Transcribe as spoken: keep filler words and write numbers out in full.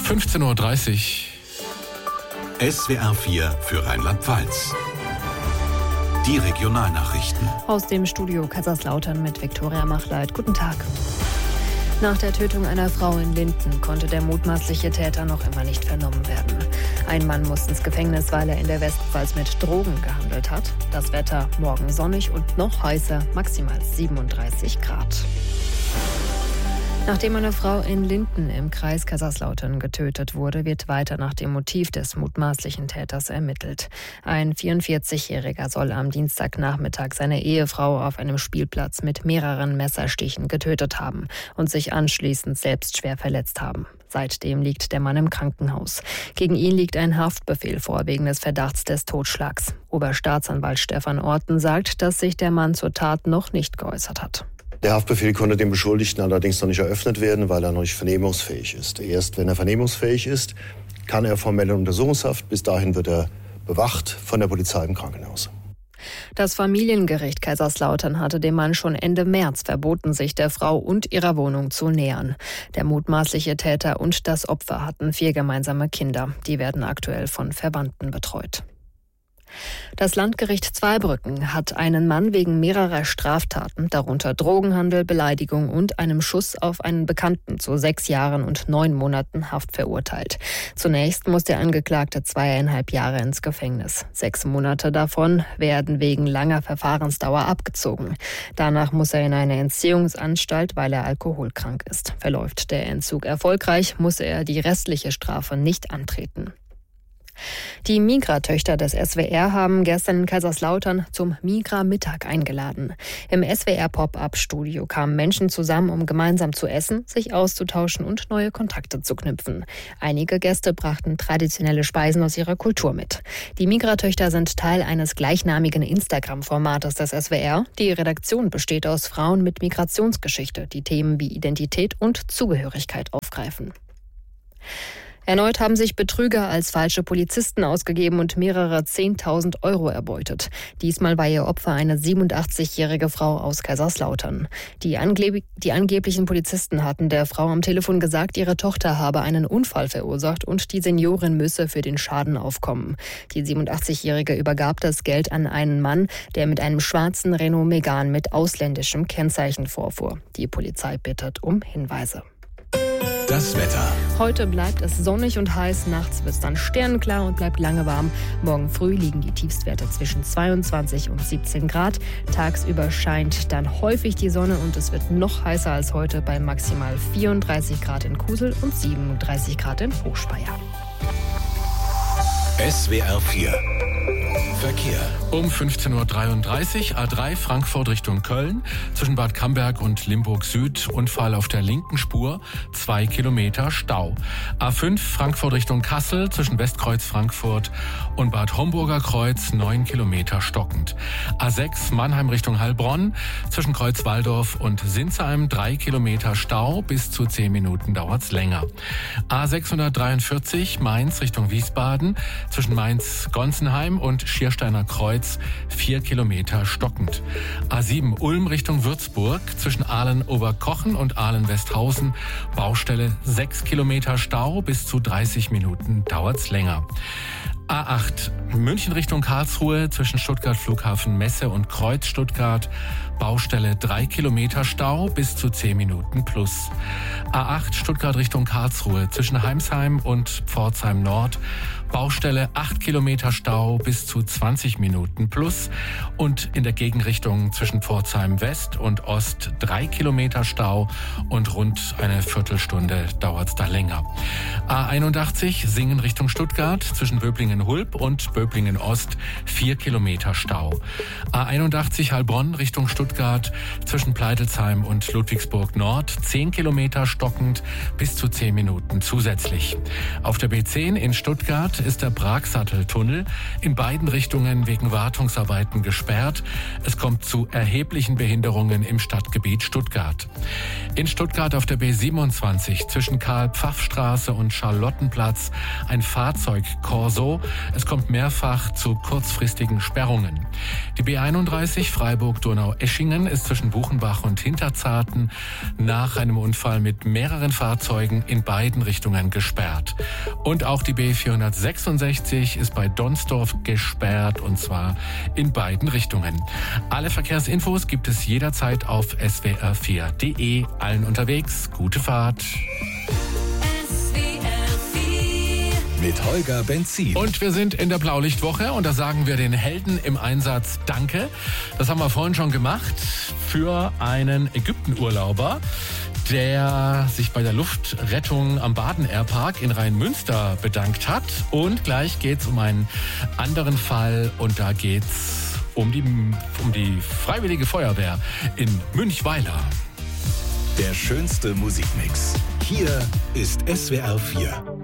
fünfzehn Uhr dreißig. S W R vier für Rheinland-Pfalz. Die Regionalnachrichten. Aus dem Studio Kaiserslautern mit Viktoria Machleit. Guten Tag. Nach der Tötung einer Frau in Linden konnte der mutmaßliche Täter noch immer nicht vernommen werden. Ein Mann muss ins Gefängnis, weil er in der Westpfalz mit Drogen gehandelt hat. Das Wetter morgen sonnig und noch heißer, maximal siebenunddreißig Grad. Nachdem eine Frau in Linden im Kreis Kaiserslautern getötet wurde, wird weiter nach dem Motiv des mutmaßlichen Täters ermittelt. Ein vierundvierzigjähriger soll am Dienstagnachmittag seine Ehefrau auf einem Spielplatz mit mehreren Messerstichen getötet haben und sich anschließend selbst schwer verletzt haben. Seitdem liegt der Mann im Krankenhaus. Gegen ihn liegt ein Haftbefehl vor wegen des Verdachts des Totschlags. Oberstaatsanwalt Stefan Orten sagt, dass sich der Mann zur Tat noch nicht geäußert hat. Der Haftbefehl konnte dem Beschuldigten allerdings noch nicht eröffnet werden, weil er noch nicht vernehmungsfähig ist. Erst wenn er vernehmungsfähig ist, kann er formell in Untersuchungshaft. Bis dahin wird er bewacht von der Polizei im Krankenhaus. Das Familiengericht Kaiserslautern hatte dem Mann schon Ende März verboten, sich der Frau und ihrer Wohnung zu nähern. Der mutmaßliche Täter und das Opfer hatten vier gemeinsame Kinder. Die werden aktuell von Verwandten betreut. Das Landgericht Zweibrücken hat einen Mann wegen mehrerer Straftaten, darunter Drogenhandel, Beleidigung und einem Schuss auf einen Bekannten, zu sechs Jahren und neun Monaten Haft verurteilt. Zunächst muss der Angeklagte zweieinhalb Jahre ins Gefängnis. Sechs Monate davon werden wegen langer Verfahrensdauer abgezogen. Danach muss er in eine Entziehungsanstalt, weil er alkoholkrank ist. Verläuft der Entzug erfolgreich, muss er die restliche Strafe nicht antreten. Die Migra-Töchter des S W R haben gestern in Kaiserslautern zum Migra-Mittag eingeladen. Im S W R-Pop-Up-Studio kamen Menschen zusammen, um gemeinsam zu essen, sich auszutauschen und neue Kontakte zu knüpfen. Einige Gäste brachten traditionelle Speisen aus ihrer Kultur mit. Die Migra-Töchter sind Teil eines gleichnamigen Instagram-Formates des S W R. Die Redaktion besteht aus Frauen mit Migrationsgeschichte, die Themen wie Identität und Zugehörigkeit aufgreifen. Erneut haben sich Betrüger als falsche Polizisten ausgegeben und mehrere zehntausend Euro erbeutet. Diesmal war ihr Opfer eine siebenundachtzigjährige Frau aus Kaiserslautern. Die, angleb- die angeblichen Polizisten hatten der Frau am Telefon gesagt, ihre Tochter habe einen Unfall verursacht und die Seniorin müsse für den Schaden aufkommen. Die siebenundachtzigjährige übergab das Geld an einen Mann, der mit einem schwarzen Renault Megane mit ausländischem Kennzeichen vorfuhr. Die Polizei bittet um Hinweise. Das Wetter. Heute bleibt es sonnig und heiß, nachts wird es dann sternenklar und bleibt lange warm. Morgen früh liegen die Tiefstwerte zwischen zweiundzwanzig und siebzehn Grad. Tagsüber scheint dann häufig die Sonne und es wird noch heißer als heute bei maximal vierunddreißig Grad in Kusel und siebenunddreißig Grad in Hochspeyer. S W R vier. Verkehr. Um fünfzehn Uhr dreiunddreißig, A drei Frankfurt Richtung Köln, zwischen Bad Camberg und Limburg Süd, Unfall auf der linken Spur, zwei Kilometer Stau. A fünf Frankfurt Richtung Kassel, zwischen Westkreuz Frankfurt und Bad Homburger Kreuz, neun Kilometer stockend. A sechs Mannheim Richtung Heilbronn, zwischen Kreuz Walldorf und Sinsheim, drei Kilometer Stau, bis zu zehn Minuten dauert's länger. A sechshundertdreiundvierzig Mainz Richtung Wiesbaden, zwischen Mainz-Gonsenheim und Schiersteiner Kreuz, vier Kilometer stockend. A sieben Ulm Richtung Würzburg, zwischen Aalen-Oberkochen und Aalen-Westhausen, Baustelle, sechs Kilometer Stau, bis zu dreißig Minuten dauert's länger. A acht München Richtung Karlsruhe, zwischen Stuttgart Flughafen Messe und Kreuz Stuttgart, Baustelle drei Kilometer Stau, bis zu zehn Minuten plus. A acht Stuttgart Richtung Karlsruhe, zwischen Heimsheim und Pforzheim Nord, Baustelle acht Kilometer Stau, bis zu zwanzig Minuten plus. Und in der Gegenrichtung zwischen Pforzheim West und Ost drei Kilometer Stau und rund eine Viertelstunde dauert's da länger. A einundachtzig Singen Richtung Stuttgart, zwischen Böblingen-Hulb und Böblingen-Ost vier Kilometer Stau. A einundachtzig Heilbronn Richtung Stuttgart, zwischen Pleitelsheim und Ludwigsburg Nord zehn Kilometer stockend, bis zu zehn Minuten zusätzlich. Auf der B zehn in Stuttgart ist der Bragsatteltunnel in beiden Richtungen wegen Wartungsarbeiten gesperrt. Es kommt zu erheblichen Behinderungen im Stadtgebiet Stuttgart. In Stuttgart auf der B siebenundzwanzig zwischen Karl-Pfaff-Straße und Charlottenplatz ein Fahrzeugkorso. Es kommt mehrfach zu kurzfristigen Sperrungen. Die B einunddreißig Freiburg-Donau-Eschingen Hechingen ist zwischen Buchenbach und Hinterzarten nach einem Unfall mit mehreren Fahrzeugen in beiden Richtungen gesperrt. Und auch die B vierhundertsechsundsechzig ist bei Donsdorf gesperrt, und zwar in beiden Richtungen. Alle Verkehrsinfos gibt es jederzeit auf s w r vier punkt d e. Allen unterwegs, gute Fahrt. Mit Holger Benzin. Und wir sind in der Blaulichtwoche und da sagen wir den Helden im Einsatz Danke. Das haben wir vorhin schon gemacht für einen Ägyptenurlauber, der sich bei der Luftrettung am Baden-Airpark in Rheinmünster bedankt hat. Und gleich geht's um einen anderen Fall und da geht's um die, um die Freiwillige Feuerwehr in Münchweiler. Der schönste Musikmix. Hier ist S W R vier.